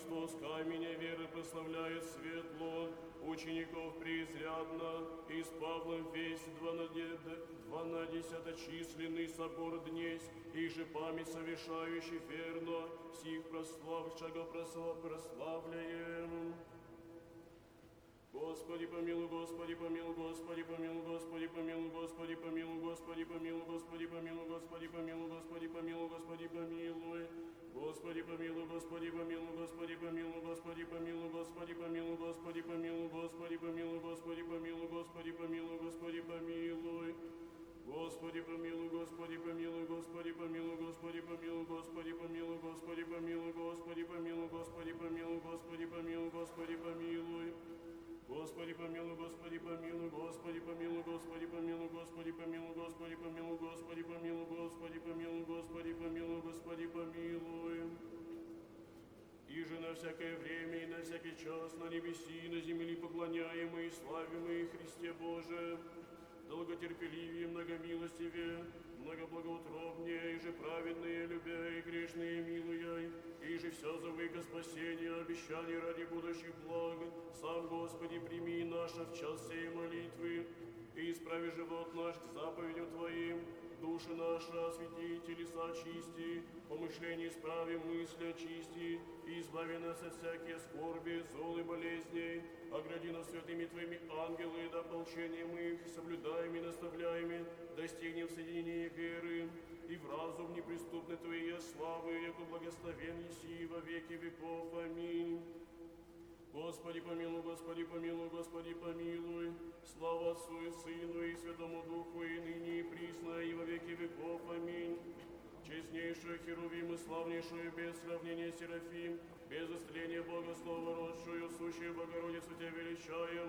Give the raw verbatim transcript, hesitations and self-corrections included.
Христос камень веры прославляет светло, учеников преизрядно, и с Павлом весь дванадесяточисленный собор днесь, и же память совершающий верно, сих прославшего прославляем. Господи помилуй, Господи помилуй, Господи помилуй, Господи помилуй, Господи помилуй, Господи помилуй, Господи помилуй, Господи помилуй, Господи помилуй, Господи помилуй, Господи помилуй, Господи помилуй, Господи помилуй, Господи помилуй, Господи помилуй, Господи помилуй, Господи помилуй, Господи помилуй, Господи помилуй, Господи помилуй. Господи помилуй, Господи помилуй, Господи помилуй, Господи помилуй, Господи помилуй, Господи помилуй, Господи помилуй, Господи помилуй, Господи помилуй, Господи помилуй. Господи помилуй, Господи помилуй, Господи помилуй, Господи помилуй, Господи помилуй, Господи помилуй, Господи помилуй, Господи помилуй, Господи помилуй, Господи помилуй. И же на всякое время и на всякий час на небеси и на земле поклоняемые и славимые Христе Боже, долготерпеливее, многомилостивее, многоблагоутробнее, и же праведные, любя и грешные, милуя, и же все зовы ко спасению, обещаний ради будущих благ. Сам, Господи, прими наше в час сей молитвы, и исправи живот наш к заповедям Твоим, души наши освети, телеса очисти, помышления исправи, мысли очисти, и избави нас от всякие скорби, зол и болезней, огради нас святыми Твоими ангелы, да ополчением их, соблюдаем и наставляем, достигнем соединения веры, и в разум неприступной Твоей славы, яко благословен еси во веки веков. Аминь. Господи помилуй, Господи помилуй, Господи помилуй. Слава Отцу и Сыну и Святому Духу, и ныне и присно, и во веки веков. Аминь. Честнейшую Херувим и славнейшую без сравнения Серафим, без истления Бога Слова родшую, сущую Богородицу Тебя величаем,